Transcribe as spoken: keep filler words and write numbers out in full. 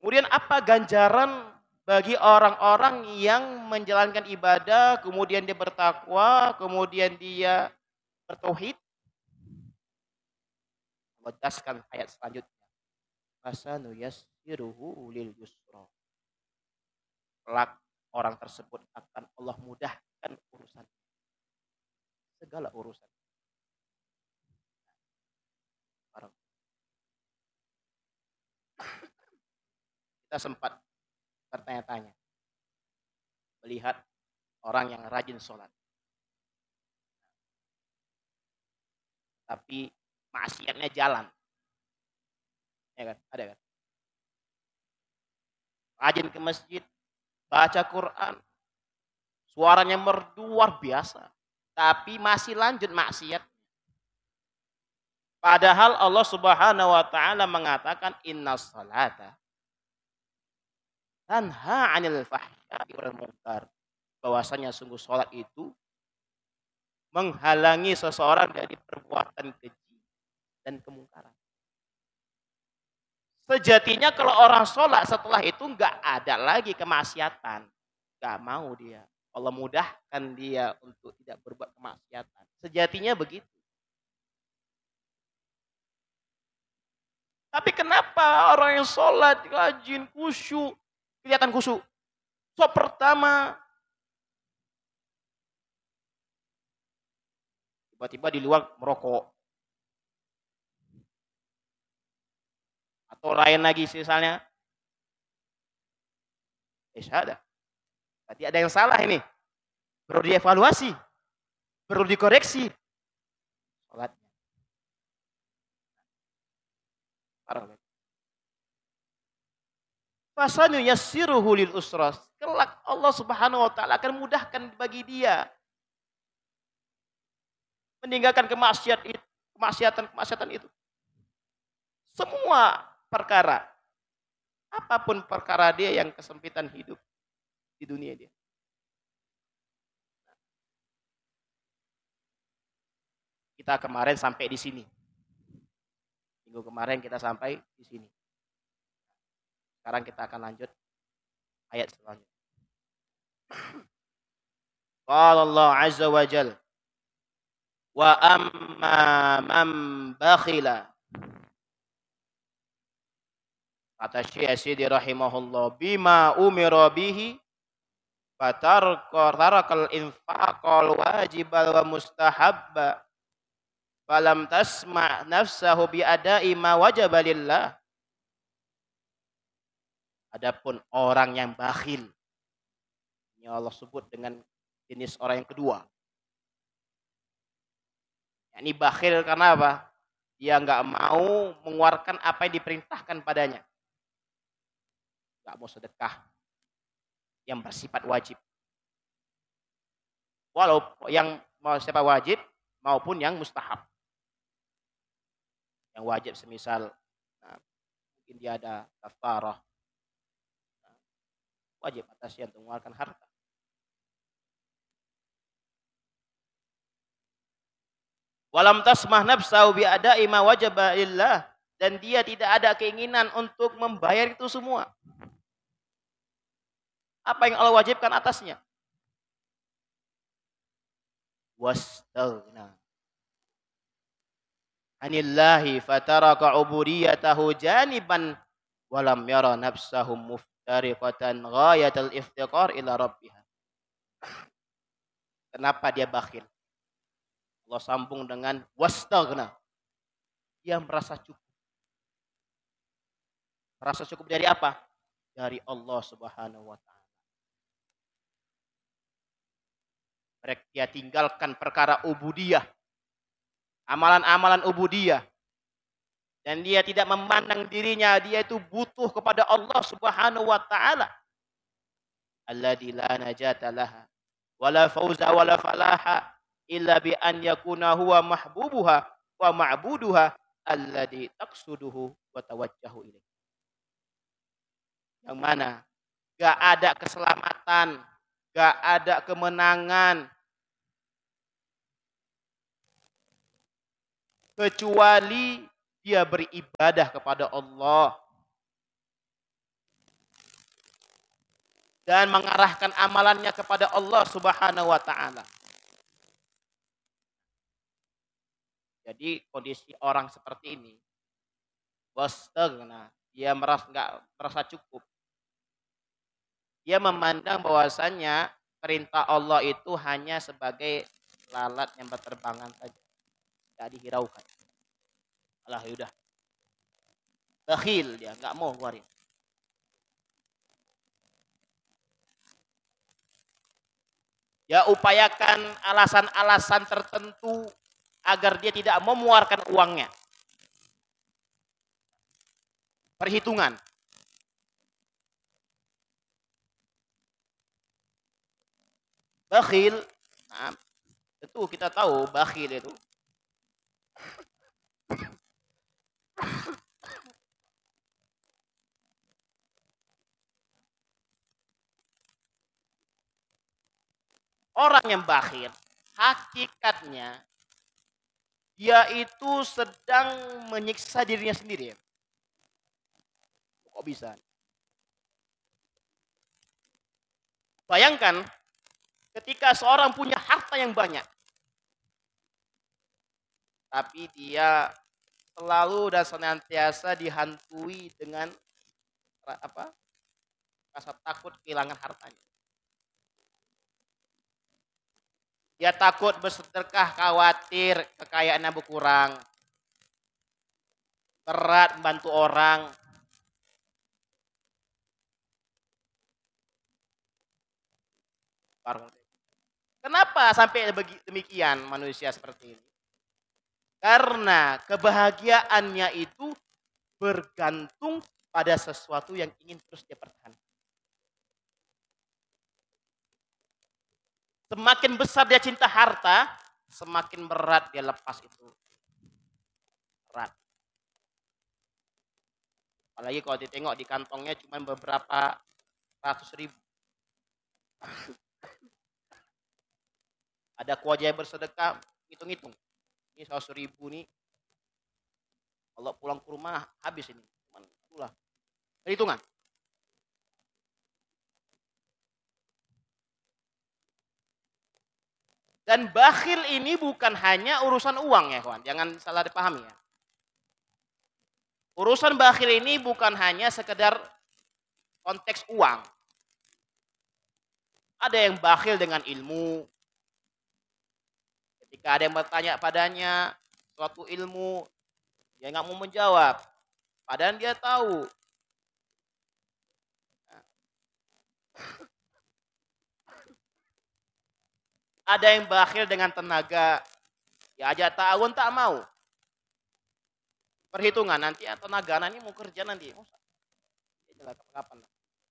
Kemudian apa ganjaran bagi orang-orang yang menjalankan ibadah, kemudian dia bertakwa, kemudian dia bertauhid? Allah jelaskan ayat selanjutnya. Fasanuyassiruhu lil yusra. Kelak orang tersebut akan Allah mudahkan urusan, segala urusan. Kita sempat bertanya-tanya melihat orang yang rajin sholat, tapi maksiatnya jalan, ya kan? Ada kan? Rajin ke masjid, baca Quran, suaranya merdu luar biasa, tapi masih lanjut maksiat. Padahal Allah Subhanahu wa taala mengatakan innas salata tanha 'anil fahsya'i wal munkar. Bahwasanya sungguh salat itu menghalangi seseorang dari perbuatan keji dan kemungkaran. Sejatinya kalau orang sholat setelah itu nggak ada lagi kemaksiatan. Nggak mau dia. Allah mudahkan dia untuk tidak berbuat kemaksiatan. Sejatinya begitu. Tapi kenapa orang yang sholat, rajin, khusyuk, kelihatan khusyuk? So pertama, tiba-tiba di luar merokok. Atau lain lagi misalnya. Eh, ada. Berarti ada yang salah ini. Perlu dievaluasi. Perlu dikoreksi. Sholatnya. Fasanu yassiruhu lil usras. Kelak Allah Subhanahu wa taala akan mudahkan bagi dia meninggalkan kemaksiatan itu, kemaksiatan-kemaksiatan itu. Semua perkara, apapun perkara dia yang kesempitan hidup di dunia dia. Kita kemarin sampai di sini. Minggu kemarin kita sampai di sini. Sekarang kita akan lanjut ayat selanjutnya. Qala Allah Azza wa Jalla wa amma man bakhila. Kata Syekh Sidi rahimahullah, bima umira bihi fatarakal infaqal wajibal wa mustahabba falam tasma' nafsahu bi ada'i ma wajaba lillah. Adapun orang yang bakhil, ini Allah sebut dengan jenis orang yang kedua. Ini bakhil karena apa? Dia nggak mau mengeluarkan apa yang diperintahkan padanya. Nggak mau sedekah yang bersifat wajib. Walau yang mau sifat wajib maupun yang mustahab. Yang wajib semisal nah, mungkin dia ada kafarah. Nah, wajib atasnya untuk mengeluarkan harta. Walam tasmah nafsahu bi ada'i ma wajaba lillah, dan dia tidak ada keinginan untuk membayar itu semua. Apa yang Allah wajibkan atasnya? Wastaghna anillahi fataraka ubudiyatahu janiban walam yara nafsahu muftariqatan ghayatal iftiqar ila rabbiha. Kenapa dia bakhil? Allah sambung dengan wastaghna. Dia merasa cukup. Merasa cukup dari apa? Dari Allah Subhanahu wa taala. Dia tinggalkan perkara ubudiyah, amalan-amalan ubudiyah, dan dia tidak memandang dirinya dia itu butuh kepada Allah Subhanahu wa taala. Alladzi la najata laha wala fauza wala falaha illa bi an yakuna huwa mahbubuha wa ma'buduha alladzi taqsuduhu wa tawajjahu ilaih. Yang mana gak ada keselamatan, gak ada kemenangan kecuali dia beribadah kepada Allah. dan mengarahkan amalannya kepada Allah Subhanahu wa taala. Jadi kondisi orang seperti ini, wastaghna, dia merasa nggak merasa cukup. Dia memandang bahwasannya perintah Allah itu hanya sebagai lalat yang berterbangan saja, tidak dihiraukan. Alah yaudah, bakhil dia, nggak mau keluarin. Dia upayakan alasan-alasan tertentu agar dia tidak mau mengeluarkan uangnya. Perhitungan. Bakhil, nah, itu kita tahu bakhil itu orang yang bakhil, hakikatnya dia itu sedang menyiksa dirinya sendiri. Kok bisa? Bayangkan ketika seorang punya harta yang banyak, tapi dia selalu dan senantiasa dihantui dengan apa? Rasa takut kehilangan hartanya. Dia takut bersedekah, khawatir kekayaannya berkurang. Berat membantu orang. Kenapa sampai demikian manusia seperti ini? Karena kebahagiaannya itu bergantung pada sesuatu yang ingin terus dia pertahankan. Semakin besar dia cinta harta, semakin berat dia lepas itu. Berat. Apalagi kalau ditengok di kantongnya cuma beberapa ratus ribu. Ada kuaja yang bersedekah, hitung-hitung. Ini seratus ribu nih. Kalau pulang ke rumah habis ini. Itulah. Perhitungan. Dan bakhil ini bukan hanya urusan uang ya kawan. Jangan salah dipahami ya. Urusan bakhil ini bukan hanya sekedar konteks uang. Ada yang bakhil dengan ilmu. Ketika ada yang bertanya padanya suatu ilmu, dia nggak mau menjawab. Padahal dia tahu. Ada yang bakhil dengan tenaga. Ya aja ta'awun tak mau. Perhitungan nanti tenaga ini mau kerja nanti. Kapan?